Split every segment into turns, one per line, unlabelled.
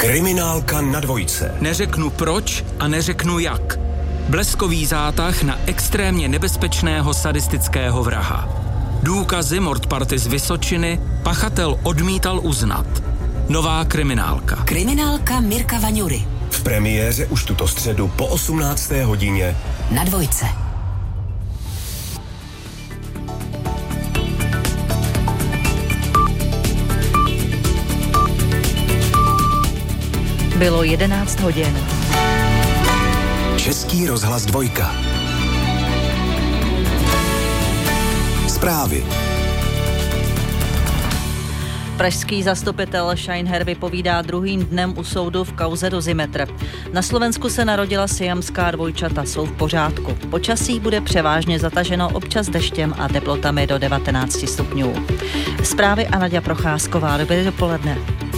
Kriminálka na dvojce.
Neřeknu proč a neřeknu jak. Bleskový zátah na extrémně nebezpečného sadistického vraha. Důkazy mordparty z Vysočiny pachatel odmítal uznat. Nová kriminálka.
Kriminálka Mirka Vaňury.
V premiéře už tuto středu po 18. hodině
na dvojce.
Bylo 11 hodin.
Český rozhlas 2. Zprávy.
Pražský zastupitel Scheinher vypovídá druhým dnem u soudu v kauze Dozimetr. Na Slovensku se narodila siamská dvojčata, jsou v pořádku. Počasí bude převážně zataženo, občas deštěm a teplotami do 19 stupňů. Zprávy a Naďa Procházková. Dobré dopoledne.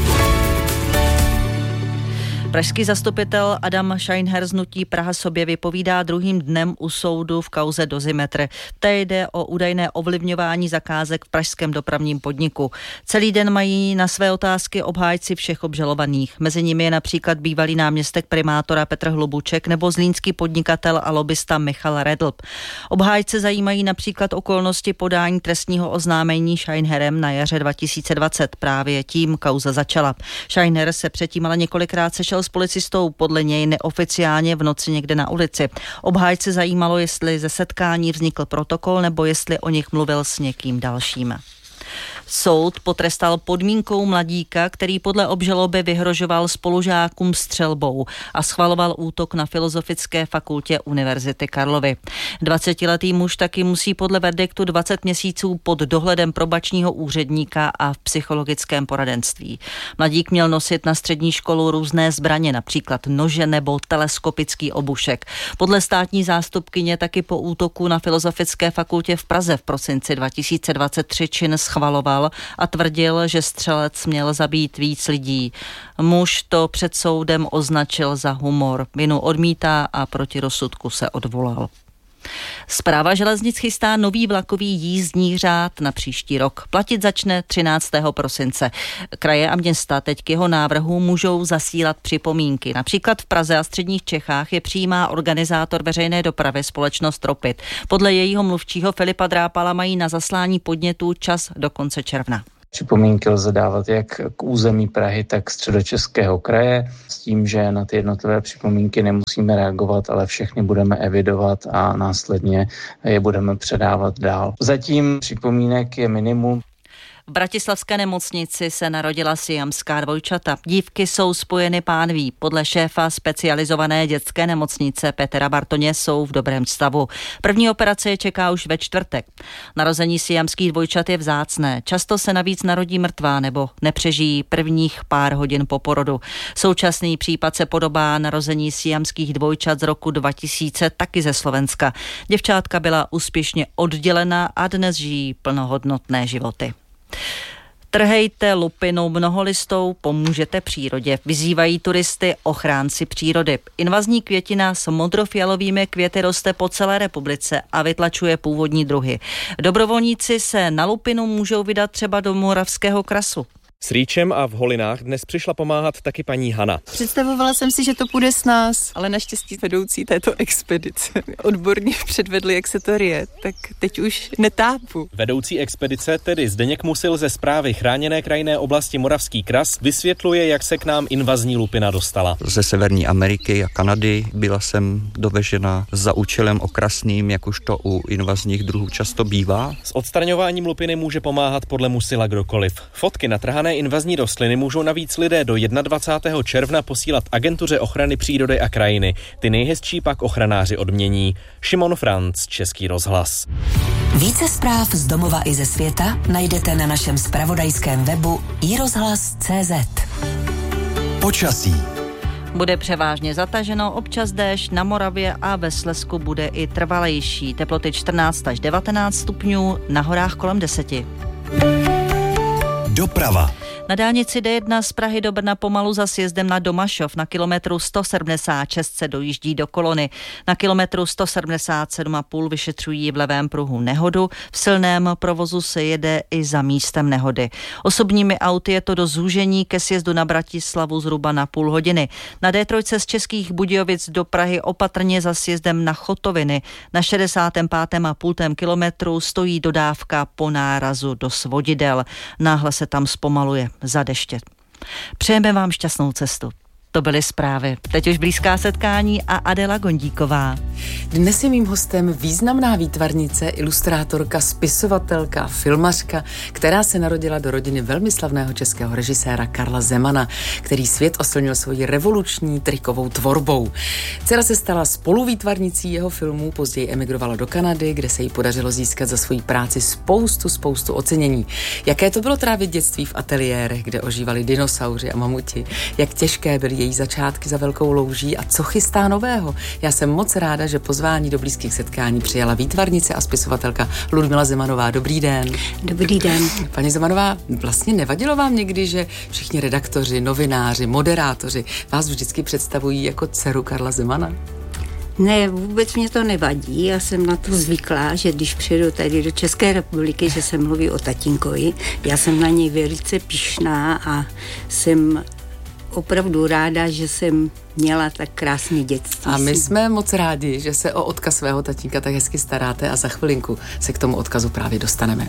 Pražský zastupitel Adam Scheinher z hnutí Praha sobě vypovídá druhým dnem u soudu v kauze Dozimetr. Té jde o údajné ovlivňování zakázek v pražském dopravním podniku. Celý den mají na své otázky obhájci všech obžalovaných. Mezi nimi je například bývalý náměstek primátora Petr Hlubuček nebo zlínský podnikatel a lobista Michal Redlb. Obhájce zajímají například okolnosti podání trestního oznámení Scheinherem na jaře 2020. Právě tím kauza začala. Scheinher se předtím ale několikrát sešel s policistou, podle něj neoficiálně v noci někde na ulici. Obhájce zajímalo, jestli ze setkání vznikl protokol nebo jestli o nich mluvil s někým dalším. Soud potrestal podmínkou mladíka, který podle obžaloby vyhrožoval spolužákům střelbou a schvaloval útok na Filozofické fakultě Univerzity Karlovy. 20letý muž taky musí podle verdiktu 20 měsíců pod dohledem probačního úředníka a v psychologickém poradenství. Mladík měl nosit na střední školu různé zbraně, například nože nebo teleskopický obušek. Podle státní zástupkyně taky po útoku na Filozofické fakultě v Praze v prosinci 2023 čin schvaloval a tvrdil, že střelec měl zabít víc lidí. Muž to před soudem označil za humor. Vinu odmítá a proti rozsudku se odvolal. Správa železnic chystá nový vlakový jízdní řád na příští rok. Platit začne 13. prosince. Kraje a města teď k jeho návrhu můžou zasílat připomínky. Například v Praze a středních Čechách je přijímá organizátor veřejné dopravy společnost Ropit. Podle jejího mluvčího Filipa Drápala mají na zaslání podnětů čas do konce června.
Připomínky lze dávat jak k území Prahy, tak Středočeského kraje, s tím, že na ty jednotlivé připomínky nemusíme reagovat, ale všechny budeme evidovat a následně je budeme předávat dál. Zatím připomínek je minimum.
V bratislavské nemocnici se narodila siamská dvojčata. Dívky jsou spojeny pánví. Podle šéfa specializované dětské nemocnice Petra Bartoně jsou v dobrém stavu. První operace je čeká už ve čtvrtek. Narození siamských dvojčat je vzácné. Často se navíc narodí mrtvá nebo nepřežijí prvních pár hodin po porodu. Současný případ se podobá narození siamských dvojčat z roku 2000, taky ze Slovenska. Děvčátka byla úspěšně oddělena a dnes žijí plnohodnotné životy. Trhejte lupinu mnoholistou, pomůžete přírodě. Vyzývají turisty ochránci přírody. Invazní květina s modrofialovými květy roste po celé republice a vytlačuje původní druhy. Dobrovolníci se na lupinu můžou vydat třeba do Moravského krasu.
S rýčem a v holinách dnes přišla pomáhat taky paní Hana.
Představovala jsem si, že to půjde s nás, ale naštěstí vedoucí této expedice odborně předvedli, jak se to rije, tak teď už netápu.
Vedoucí expedice, tedy Zdeněk Musil ze správy Chráněné krajinné oblasti Moravský kras, vysvětluje, jak se k nám invazní lupina dostala.
Ze Severní Ameriky a Kanady byla jsem dovežena za účelem okrasným, jak už to u invazních druhů často bývá.
S odstraňováním lupiny může pomáhat podle Musila kdokoliv. Fotky natrhané invazní rostliny můžou navíc lidé do 21. června posílat Agentuře ochrany přírody a krajiny. Ty nejhezčí pak ochranáři odmění. Šimon Franc, Český rozhlas.
Více zpráv z domova i ze světa najdete na našem zpravodajském webu iRozhlas.cz.
Počasí.
Bude převážně zataženo, občas déšť, na Moravě a ve Slezsku bude i trvalejší. Teploty 14 až 19 stupňů, na horách kolem 10.
Doprava.
Na dálnici D1 z Prahy do Brna pomalu za sjezdem na Domašov. Na kilometru 176 se dojíždí do kolony. Na kilometru 177,5 vyšetřují v levém pruhu nehodu. V silném provozu se jede i za místem nehody. Osobními auty je to do zúžení ke sjezdu na Bratislavu zhruba na půl hodiny. Na D3 z Českých Budějovic do Prahy opatrně za sjezdem na Chotoviny. Na 65,5 kilometru stojí dodávka po nárazu do Svodidel. Náhle se tam zpomaluje za deště. Přejeme vám šťastnou cestu. To byly zprávy. Teď už blízká setkání a Adela Gondíková.
Dnes je mým hostem významná výtvarnice, ilustrátorka, spisovatelka, filmařka, která se narodila do rodiny velmi slavného českého režiséra Karla Zemana, který svět oslnil svojí revoluční trikovou tvorbou. Dcera se stala spoluvýtvarnicí jeho filmů, později emigrovala do Kanady, kde se jí podařilo získat za svoji práci spoustu ocenění. Jaké to bylo trávit dětství v ateliérech, kde ožívali dinosauři a mamuti? Jak těžké byly její začátky za velkou louží a co chystá nového? Já jsem moc ráda, že pozvání do blízkých setkání přijala výtvarnice a spisovatelka Ludmila Zemanová. Dobrý den.
Dobrý den.
Paní Zemanová, vlastně nevadilo vám někdy, že všichni redaktoři, novináři, moderátoři vás vždycky představují jako dceru Karla Zemana?
Ne, vůbec mě to nevadí. Já jsem na to zvyklá, že když přijedu tady do České republiky, že se mluví o tatínkovi. Já jsem na něj velice pyšná a jsem opravdu ráda, že jsem měla tak krásný dětství.
A my jsme moc rádi, že se o odkaz svého tatínka tak hezky staráte a za chvilinku se k tomu odkazu právě dostaneme.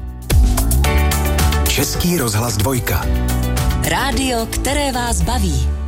Český rozhlas 2.
Rádio, které vás baví.